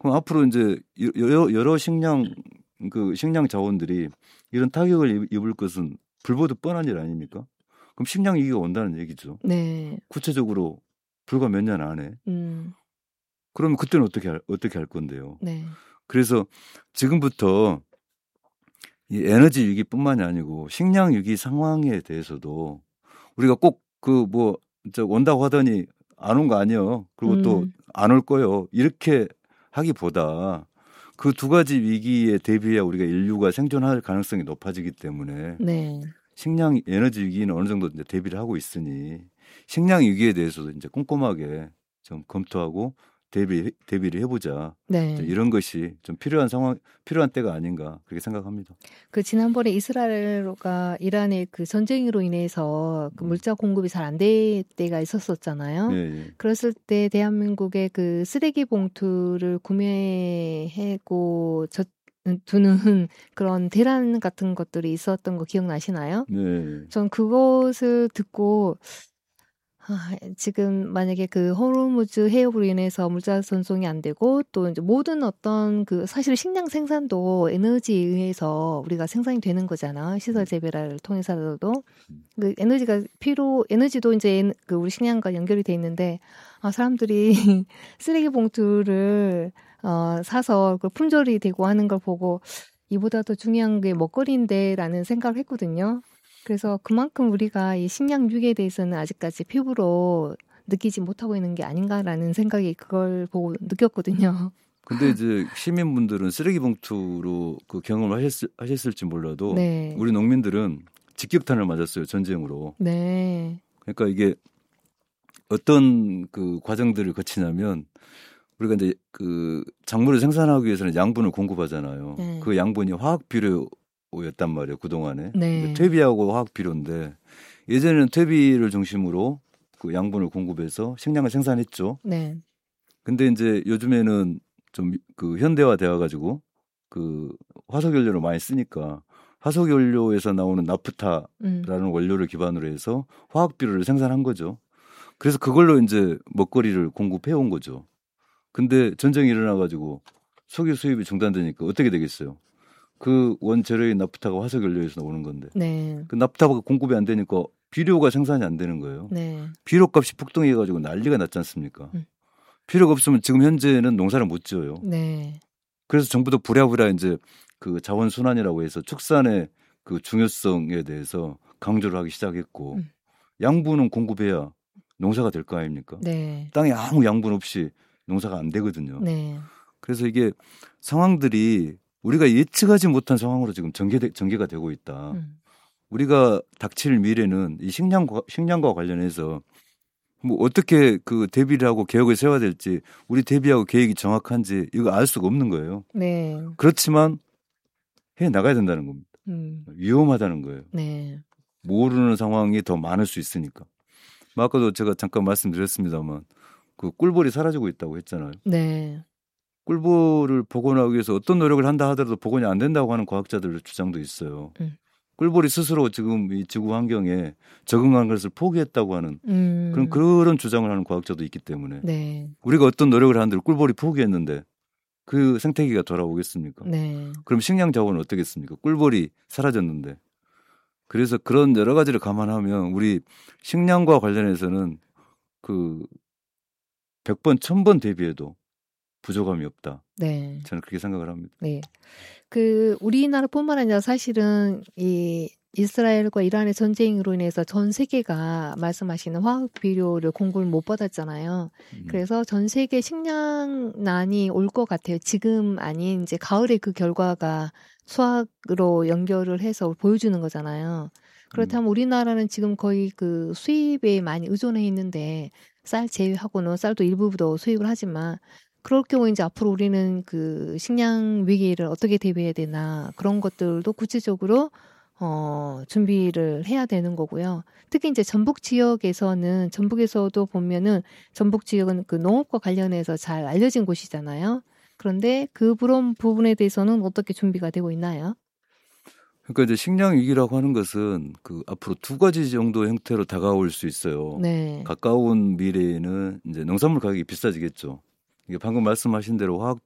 그럼 앞으로 이제 여러 식량 자원들이 이런 타격을 입을 것은 불보듯 뻔한 일 아닙니까? 그럼 식량 위기가 온다는 얘기죠. 네. 구체적으로 불과 몇 년 안에. 그러면 그때는 어떻게 할 건데요? 네. 그래서 지금부터 이 에너지 위기뿐만이 아니고 식량 위기 상황에 대해서도 우리가 꼭 온다고 하더니 안 온 거 아니에요. 그리고 또 안 올 거요. 이렇게 하기보다 그 두 가지 위기에 대비해야 우리가 인류가 생존할 가능성이 높아지기 때문에 네. 식량 에너지 위기는 어느 정도 이제 대비를 하고 있으니 식량 위기에 대해서도 이제 꼼꼼하게 좀 검토하고 대비를 해보자. 네. 이런 것이 좀 필요한 때가 아닌가 그렇게 생각합니다. 그 지난번에 이스라엘과 이란의 그 전쟁으로 인해서 그 물자 공급이 잘 안 될 때가 있었었잖아요. 네. 그랬을 때 대한민국의 그 쓰레기 봉투를 구매하고 두는 그런 대란 같은 것들이 있었던 거 기억나시나요? 네. 전 그것을 듣고 지금 만약에 그 호르무즈 해협으로 인해서 물자 전송이 안 되고 또 이제 모든 어떤 그 사실 식량 생산도 에너지에 의해서 우리가 생산이 되는 거잖아. 시설 재배를 통해서라도 그 에너지도 이제 그 우리 식량과 연결이 돼 있는데 사람들이 쓰레기 봉투를 사서 그 품절이 되고 하는 걸 보고 이보다 더 중요한 게 먹거리인데라는 생각을 했거든요. 그래서 그만큼 우리가 이 식량 위기에 대해서는 아직까지 피부로 느끼지 못하고 있는 게 아닌가라는 생각이 그걸 보고 느꼈거든요. 근데 이제 시민분들은 쓰레기 봉투로 그 경험을 하셨을지 몰라도 네. 우리 농민들은 직격탄을 맞았어요. 전쟁으로. 네. 그러니까 이게 어떤 그 과정들을 거치냐면 우리가 이제 그 작물을 생산하기 위해서는 양분을 공급하잖아요. 네. 그 양분이 화학 비료였단 말이에요. 그동안에. 네. 퇴비하고 화학 비료인데 예전에는 퇴비를 중심으로 그 양분을 공급해서 식량을 생산했죠. 네. 근데 이제 요즘에는 좀 그 현대화되어 가지고 그 화석 연료를 많이 쓰니까 화석 연료에서 나오는 나프타라는 원료를 기반으로 해서 화학 비료를 생산한 거죠. 그래서 그걸로 이제 먹거리를 공급해 온 거죠. 근데 전쟁이 일어나 가지고 석유 수입이 중단되니까 어떻게 되겠어요? 그 원재료인 나프타가 화석 연료에서 나오는 건데. 네. 그 나프타가 공급이 안 되니까 비료가 생산이 안 되는 거예요. 네. 비료값이 폭등해 가지고 난리가 났지 않습니까? 비료가 없으면 지금 현재는 농사를 못 지어요. 네. 그래서 정부도 부랴부랴 이제 그 자원 순환이라고 해서 축산의 그 중요성에 대해서 강조를 하기 시작했고 양분은 공급해야 농사가 될 거 아닙니까? 네. 땅에 아무 양분 없이 농사가 안 되거든요. 네. 그래서 이게 상황들이 우리가 예측하지 못한 상황으로 지금 전개가 되고 있다. 우리가 닥칠 미래는 이 식량과 관련해서 뭐 어떻게 그 대비를 하고 계획을 세워야 될지 우리 대비하고 계획이 정확한지 이거 알 수가 없는 거예요. 네. 그렇지만 해 나가야 된다는 겁니다. 위험하다는 거예요. 네. 모르는 상황이 더 많을 수 있으니까. 아까도 제가 잠깐 말씀드렸습니다만 그 꿀벌이 사라지고 있다고 했잖아요. 네. 꿀벌을 복원하기 위해서 어떤 노력을 한다 하더라도 복원이 안 된다고 하는 과학자들의 주장도 있어요. 꿀벌이 스스로 지금 이 지구 환경에 적응하는 것을 포기했다고 하는 그런 주장을 하는 과학자도 있기 때문에 네. 우리가 어떤 노력을 하는데 꿀벌이 포기했는데 그 생태계가 돌아오겠습니까? 네. 그럼 식량 자원은 어떻겠습니까? 꿀벌이 사라졌는데. 그래서 그런 여러 가지를 감안하면 우리 식량과 관련해서는 그 100번, 1000번 대비해도 부족함이 없다. 네. 저는 그렇게 생각을 합니다. 네. 그 우리나라뿐만 아니라 사실은 이 이스라엘과 이란의 전쟁으로 인해서 전 세계가 말씀하시는 화학 비료를 공급을 못 받았잖아요. 그래서 전 세계 식량난이 올 것 같아요. 지금 아닌 이제 가을에 그 결과가 수학으로 연결을 해서 보여주는 거잖아요. 그렇다면 우리나라는 지금 거의 그 수입에 많이 의존해 있는데 쌀 제외하고는 쌀도 일부도 수입을 하지만 그럴 경우 이제 앞으로 우리는 그 식량 위기를 어떻게 대비해야 되나 그런 것들도 구체적으로 준비를 해야 되는 거고요. 특히 이제 전북 지역에서는 전북에서도 보면은 전북 지역은 그 농업과 관련해서 잘 알려진 곳이잖아요. 그런데 그런 부분에 대해서는 어떻게 준비가 되고 있나요? 그러니까 이제 식량 위기라고 하는 것은 그 앞으로 두 가지 정도 형태로 다가올 수 있어요. 네. 가까운 미래에는 이제 농산물 가격이 비싸지겠죠. 이게 방금 말씀하신 대로 화학